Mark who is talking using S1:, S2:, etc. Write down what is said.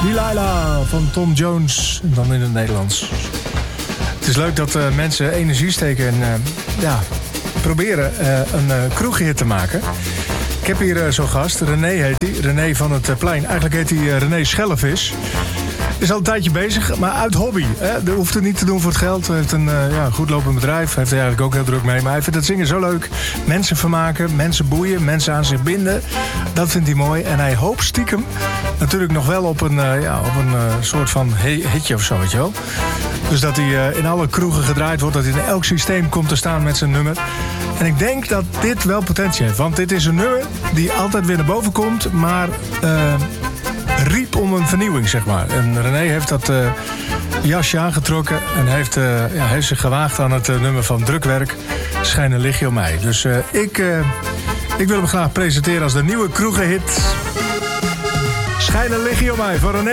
S1: Delilah van Tom Jones, dan in het Nederlands. Het is leuk dat mensen energie steken en proberen een kroeghit te maken. Ik heb hier zo'n gast, René heet hij. René van het Plein. Eigenlijk heet hij René Schellevis. Is al een tijdje bezig, maar uit hobby. Hij hoeft het niet te doen voor het geld. Hij heeft een goed lopend bedrijf. Hij heeft er eigenlijk ook heel druk mee. Maar hij vindt het zingen zo leuk. Mensen vermaken, mensen boeien, mensen aan zich binden. Dat vindt hij mooi. En hij hoopt stiekem natuurlijk nog wel op een soort van hitje of zo, weet je wel. Dus dat hij in alle kroegen gedraaid wordt. Dat hij in elk systeem komt te staan met zijn nummer. En ik denk dat dit wel potentie heeft. Want dit is een nummer die altijd weer naar boven komt. Maar riep om een vernieuwing, zeg maar. En René heeft dat jasje aangetrokken. En heeft zich gewaagd aan het nummer van Drukwerk. Schijn een lichtje op mij. Dus ik wil hem graag presenteren als de nieuwe kroegenhit. Schijn een lichtje op mij van René